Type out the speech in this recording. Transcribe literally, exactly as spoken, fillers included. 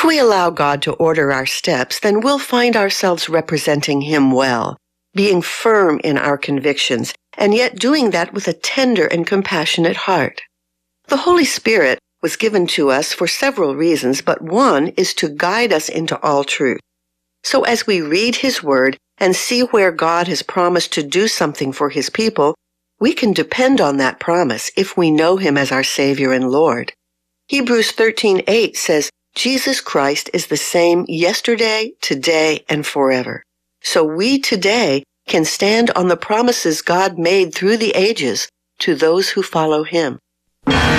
If we allow God to order our steps, then we'll find ourselves representing Him well, being firm in our convictions, and yet doing that with a tender and compassionate heart. The Holy Spirit was given to us for several reasons, but one is to guide us into all truth. So as we read His Word and see where God has promised to do something for His people, we can depend on that promise if we know Him as our Savior and Lord. Hebrews thirteen eight says, Jesus Christ is the same yesterday, today, and forever. So we today can stand on the promises God made through the ages to those who follow Him.